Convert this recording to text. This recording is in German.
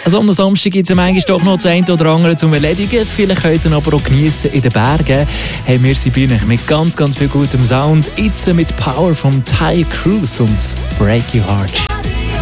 Also am Samstag gibt es manchmal doch noch das eine oder andere zum Erledigen. Vielleicht könnt ihr aber auch geniessen in den Bergen. Hey, wir sind bei euch mit ganz, ganz viel gutem Sound. Jetzt mit Power vom Ty Cruz und Break Your Heart.